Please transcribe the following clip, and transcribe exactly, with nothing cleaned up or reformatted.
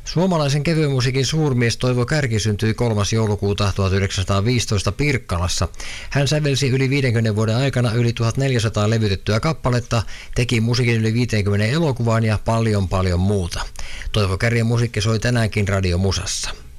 Suomalaisen kevyen musiikin suurmies Toivo Kärki syntyi kolmas joulukuuta tuhatyhdeksänsataaviisitoista Pirkkalassa. Hän sävelsi yli viidenkymmenen vuoden aikana yli tuhatneljäsataa levytettyä kappaletta, teki musiikin yli viisikymmentä elokuvaan ja paljon paljon muuta. Toivo Kärjen musiikki soi tänäänkin radiomusassa.